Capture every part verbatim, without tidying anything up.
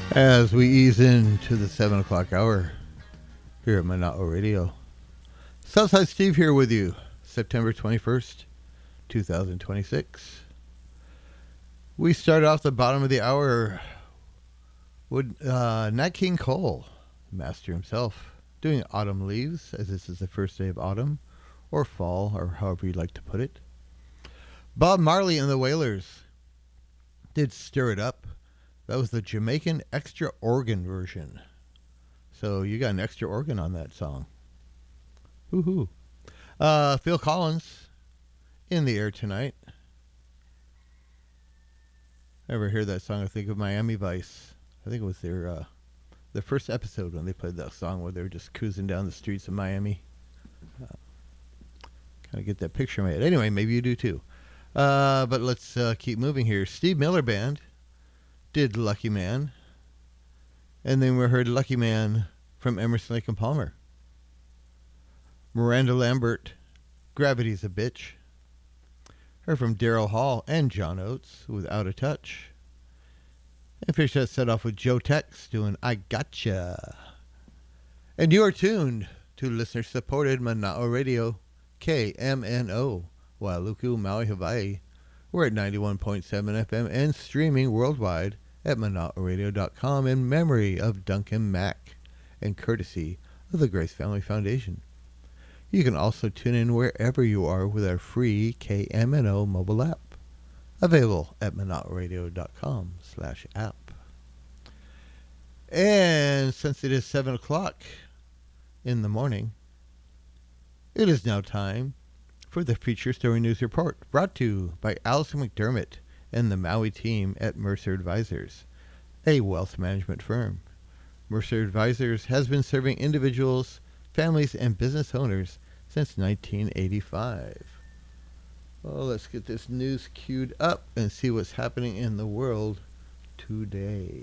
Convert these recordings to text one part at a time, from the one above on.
As we ease into the seven o'clock hour here at Mana'o Radio. Southside Steve here with you, September twenty-first, twenty twenty-six. We start off the bottom of the hour with uh, Nat King Cole, master himself, doing Autumn Leaves, as this is the first day of autumn, or fall, or however you'd like to put it. Bob Marley and the Wailers did Stir It Up. That was the Jamaican extra organ version. So you got an extra organ on that song. Woohoo. Uh, Phil Collins, In the Air Tonight. Ever hear that song? I think of Miami Vice. I think it was their uh, the first episode when they played that song where they were just cruising down the streets of Miami. Uh, kind of get that picture in my head. Anyway, maybe you do too. Uh, but let's uh, keep moving here. Steve Miller Band did Lucky Man. And then we heard Lucky Man from Emerson, Lake and Palmer. Miranda Lambert, Gravity's a Bitch. Heard from Daryl Hall and John Oates with Out of Touch. And finished that set off with Joe Tex doing I Gotcha. And you are tuned to listener-supported Mana'o Radio, K M N O, Wailuku, Maui, Hawaii. We're at ninety-one point seven F M and streaming worldwide at mana'o radio dot com in memory of Duncan Mack and courtesy of the Grace Family Foundation. You can also tune in wherever you are with our free K M N O mobile app, available at mana'o radio dot com slash app. And since it is seven o'clock in the morning, it is now time for the Feature Story News Report, brought to you by Allison McDermott and the Maui team at Mercer Advisors, a wealth management firm. Mercer Advisors has been serving individuals, families, and business owners since nineteen eighty-five. Well, let's get this news queued up and see what's happening in the world today.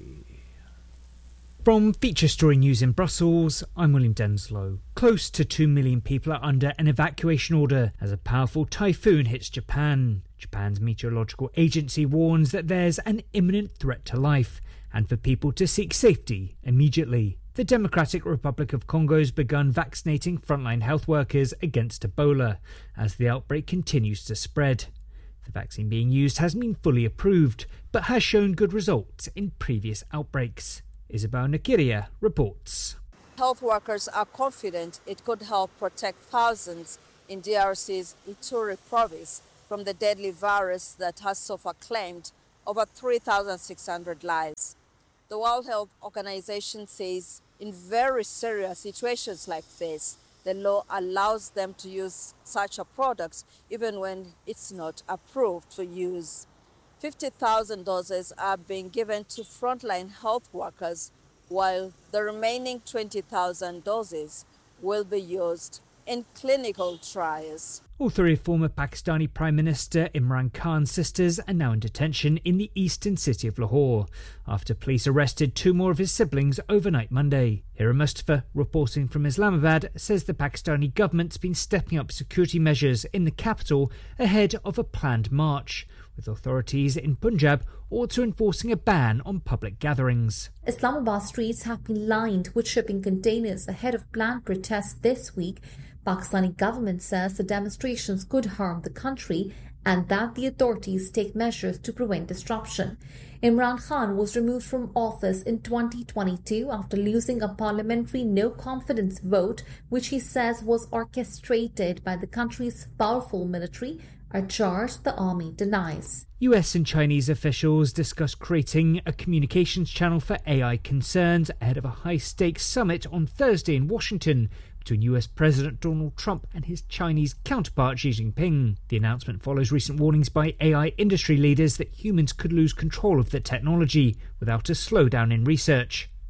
From Feature Story News in Brussels, I'm William Denslow. Close to two million people are under an evacuation order as a powerful typhoon hits Japan. Japan's meteorological agency warns that there's an imminent threat to life and for people to seek safety immediately. The Democratic Republic of Congo has begun vaccinating frontline health workers against Ebola as the outbreak continues to spread. The vaccine being used hasn't been fully approved, but has shown good results in previous outbreaks. Isabel Nakiria reports. Health workers are confident it could help protect thousands in D R C's Ituri province from the deadly virus that has so far claimed over three thousand six hundred lives. The World Health Organization says in very serious situations like this, the law allows them to use such a product even when it's not approved for use. fifty thousand doses are being given to frontline health workers, while the remaining twenty thousand doses will be used in clinical trials. All three former Pakistani Prime Minister Imran Khan's sisters are now in detention in the eastern city of Lahore after police arrested two more of his siblings overnight Monday. Hira Mustafa, reporting from Islamabad, says the Pakistani government's been stepping up security measures in the capital ahead of a planned march, with authorities in Punjab also enforcing a ban on public gatherings. Islamabad streets have been lined with shipping containers ahead of planned protests this week. Pakistani government says the demonstrations could harm the country and that the authorities take measures to prevent disruption. Imran Khan was removed from office in twenty twenty-two after losing a parliamentary no-confidence vote, which he says was orchestrated by the country's powerful military, a charge the army denies. U S and Chinese officials discussed creating a communications channel for A I concerns ahead of a high-stakes summit on Thursday in Washington between U S President Donald Trump and his Chinese counterpart Xi Jinping. The announcement follows recent warnings by A I industry leaders that humans could lose control of the technology without a slowdown in research.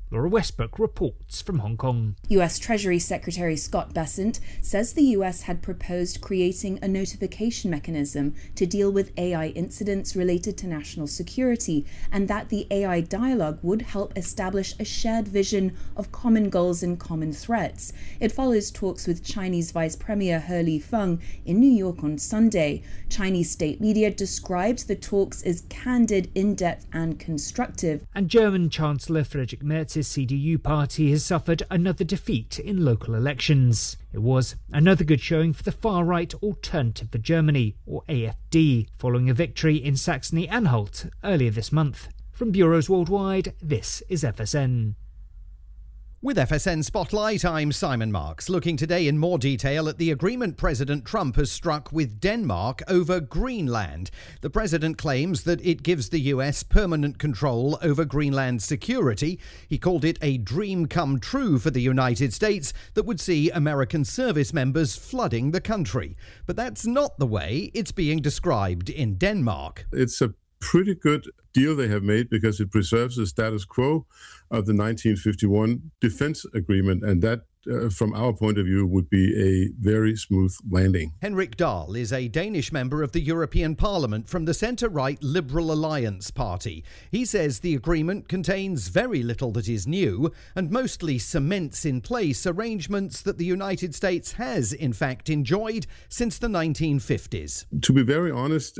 Laura Westbrook reports from Hong Kong. U S Treasury Secretary Scott Bessent says the U S had proposed creating a notification mechanism to deal with A I incidents related to national security, and that the A I dialogue would help establish a shared vision of common goals and common threats. It follows talks with Chinese Vice Premier He Lifeng in New York on Sunday. Chinese state media described the talks as candid, in-depth and constructive. And German Chancellor Friedrich Merz's C D U party has suffered another defeat in local elections. It was another good showing for the far-right Alternative for Germany, or A F D, following a victory in Saxony-Anhalt earlier this month. From bureaus worldwide, this is F S N. With F S N Spotlight, I'm Simon Marks, looking today in more detail at the agreement President Trump has struck with Denmark over Greenland. The president claims that it gives the U S permanent control over Greenland's security. He called it a dream come true for the United States that would see American service members flooding the country. But that's not the way it's being described in Denmark. It's a pretty good deal they have made because it preserves the status quo of the nineteen fifty-one defense agreement, and that, uh, from our point of view, would be a very smooth landing. Henrik Dahl is a Danish member of the European Parliament from the centre-right Liberal Alliance Party. He says the agreement contains very little that is new and mostly cements in place arrangements that the United States has, in fact, enjoyed since the nineteen fifties. To be very honest,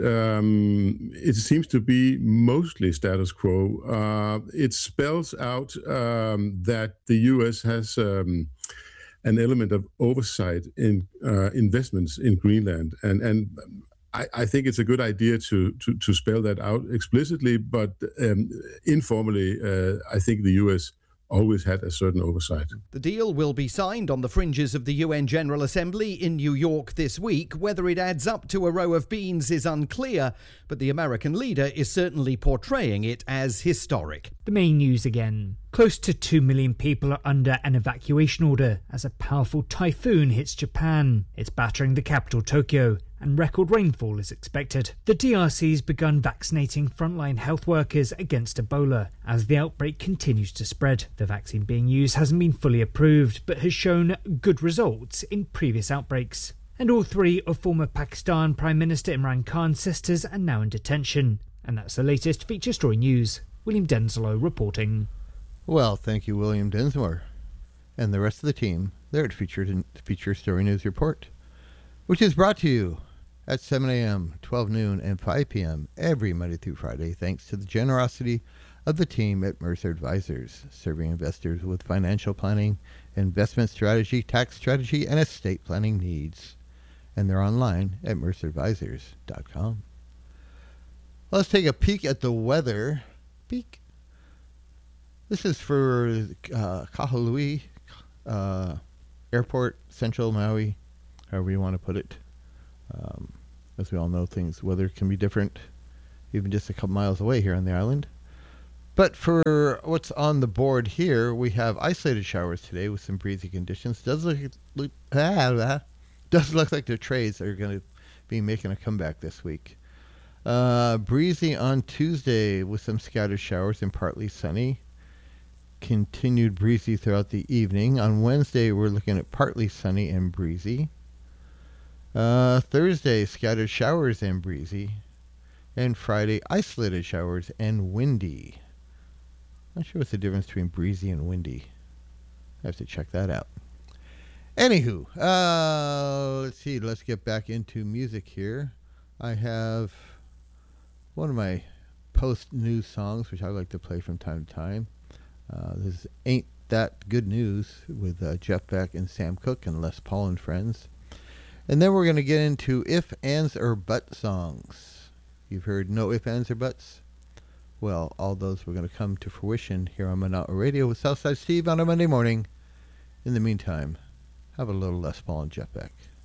um, it seems to be mostly status quo. Uh, it spells out um, that the U S has um, an element of oversight in uh, investments in Greenland, and and I, I think it's a good idea to to, to spell that out explicitly, but um, informally, uh, I think the U S always had a certain oversight. The deal will be signed on the fringes of the U N General Assembly in New York this week. Whether it adds up to a row of beans is unclear, but the American leader is certainly portraying it as historic. The main news again. Close to two million people are under an evacuation order as a powerful typhoon hits Japan. It's battering the capital, Tokyo, and record rainfall is expected. The D R C's begun vaccinating frontline health workers against Ebola as the outbreak continues to spread. The vaccine being used hasn't been fully approved, but has shown good results in previous outbreaks. And all three of former Pakistan Prime Minister Imran Khan's sisters are now in detention. And that's the latest feature story news. William Denslow reporting. Well, thank you, William Densmore, and the rest of the team there at Featured Feature Story News Report, which is brought to you at seven a.m., twelve noon, and five p.m. every Monday through Friday, thanks to the generosity of the team at Mercer Advisors, serving investors with financial planning, investment strategy, tax strategy, and estate planning needs. And they're online at mercer advisors dot com. Let's take a peek at the weather. Peek. This is for uh, Kahului uh, Airport, Central Maui, however you want to put it. Um, as we all know, things, weather can be different, even just a couple miles away here on the island. But for what's on the board here, we have isolated showers today with some breezy conditions. Does look, look ah, does look like the trades are going to be making a comeback this week. Uh, breezy on Tuesday with some scattered showers and partly sunny. Continued breezy throughout the evening. On Wednesday, we're looking at partly sunny and breezy. Uh, Thursday, scattered showers and breezy. And Friday, isolated showers and windy. Not sure what's the difference between breezy and windy. I have to check that out. Anywho, uh, let's see. Let's get back into music here. I have one of my post-news songs, which I like to play from time to time. Uh, this Ain't That Good News with uh, Jeff Beck and Sam Cooke and Les Paul and Friends. And then we're going to get into if, ands, or but songs. You've heard no if, ands, or buts? Well, all those were going to come to fruition here on Monotony Radio with Southside Steve on a Monday morning. In the meantime, have a little Les Paul and Jeff Beck.